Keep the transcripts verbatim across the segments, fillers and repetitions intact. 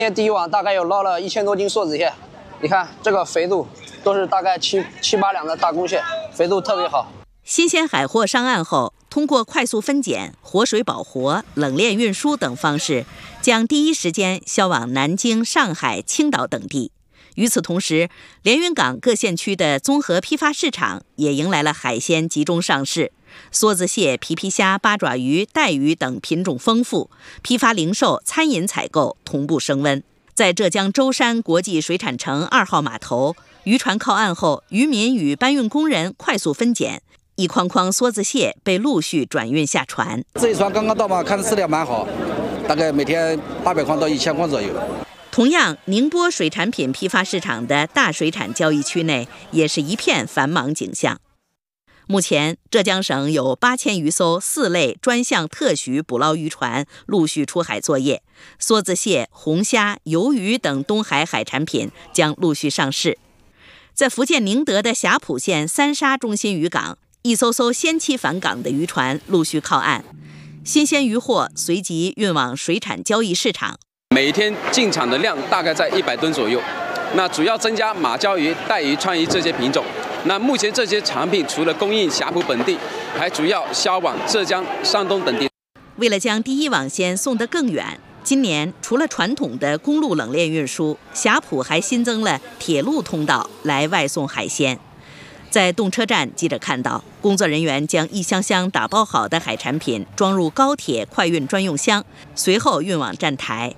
第一网大概有捞了一千多斤梭子蟹，你看这个肥度都是大概七七八两的大公蟹，肥度特别好。 新鲜海货上岸后，通过快速分拣、活水保活、冷链运输等方式，将第一时间销往南京、上海、青岛等地。与此同时，连云港各县区的综合批发市场也迎来了海鲜集中上市，梭子蟹、皮皮虾、八爪鱼、带鱼等品种丰富，批发零售、餐饮采购同步升温。在浙江舟山国际水产城二号码头，渔船靠岸后，渔民与搬运工人快速分拣，一筐筐梭子蟹被陆续转运下船。 这一船刚刚到嘛，看质量蛮好，大概每天八百筐到一千筐左右。 同样，宁波水产品批发市场的大水产交易区内也是一片繁忙景象。目前，浙江省有八千余艘四类专项特许捕捞渔船陆续出海作业，梭子蟹、红虾、鱿鱼等东海海产品将陆续上市。在福建宁德的霞浦县三沙中心渔港，一艘艘先期返港的渔船陆续靠岸，新鲜渔货随即运往水产交易市场。 每天进场的量大概在一百吨左右，那主要增加马鲛鱼、带鱼、川鱼这些品种。那目前这些产品除了供应霞浦本地，还主要销往浙江、山东等地。 为了将第一网鲜送得更远，今年除了传统的公路冷链运输，霞浦还新增了铁路通道来外送海鲜。在动车站，记者看到工作人员将一箱箱打包好的海产品装入高铁快运专用箱，随后运往站台。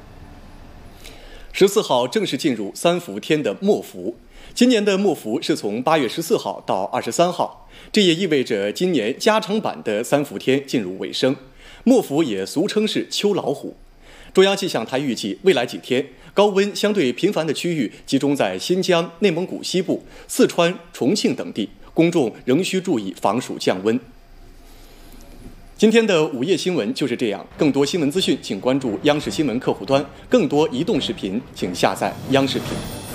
十四号正式进入三伏天的末伏。今年的末伏是从八月十四号到二十三号，这也意味着今年加长版的三伏天进入尾声。末伏也俗称是秋老虎。中央气象台预计，未来几天高温相对频繁的区域集中在新疆、内蒙古西部、四川、重庆等地，公众仍需注意防暑降温。今天的午夜新闻就是这样，更多新闻资讯请关注央视新闻客户端，更多移动视频请下载央视频。